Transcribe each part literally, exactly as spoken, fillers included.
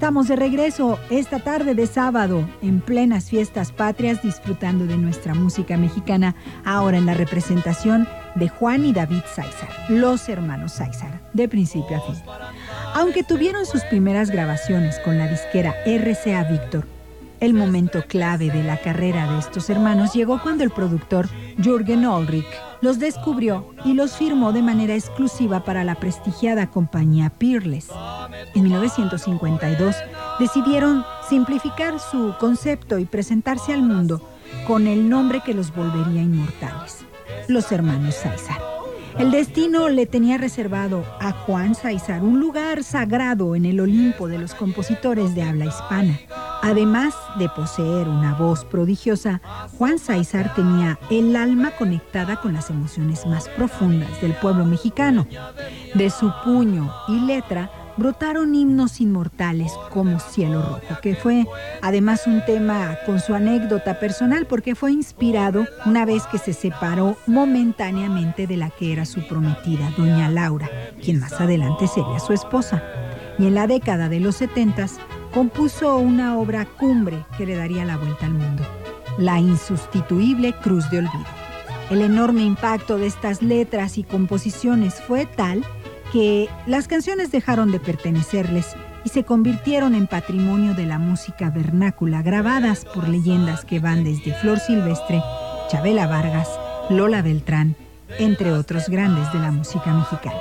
estamos de regreso esta tarde de sábado, en plenas fiestas patrias, disfrutando de nuestra música mexicana, ahora en la representación de Juan y David Sáizar, los hermanos Sáizar, de principio a fin. Aunque tuvieron sus primeras grabaciones con la disquera R C A Víctor, el momento clave de la carrera de estos hermanos llegó cuando el productor Jürgen Ulrich los descubrió y los firmó de manera exclusiva para la prestigiada compañía Peerless. En mil novecientos cincuenta y dos decidieron simplificar su concepto y presentarse al mundo con el nombre que los volvería inmortales, los hermanos Sáizar. El destino le tenía reservado a Juan Sáizar un lugar sagrado en el Olimpo de los compositores de habla hispana. Además de poseer una voz prodigiosa, Juan Sáizar tenía el alma conectada con las emociones más profundas del pueblo mexicano. De su puño y letra brotaron himnos inmortales como Cielo Rojo, que fue además un tema con su anécdota personal porque fue inspirado una vez que se separó momentáneamente de la que era su prometida, doña Laura, quien más adelante sería su esposa. Y en la década de los setentas compuso una obra cumbre que le daría la vuelta al mundo, la insustituible Cruz de Olvido. El enorme impacto de estas letras y composiciones fue tal que las canciones dejaron de pertenecerles y se convirtieron en patrimonio de la música vernácula, grabadas por leyendas que van desde Flor Silvestre, Chabela Vargas, Lola Beltrán, entre otros grandes de la música mexicana.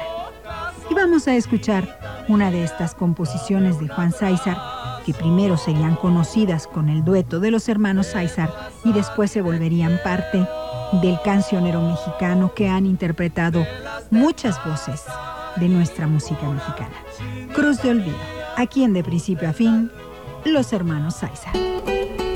Y vamos a escuchar una de estas composiciones de Juan Sáizar, que primero serían conocidas con el dueto de los hermanos Sáizar y después se volverían parte del cancionero mexicano que han interpretado muchas voces de nuestra música mexicana. Cruz de Olvido, aquí en De Principio a Fin, los hermanos Sáizar.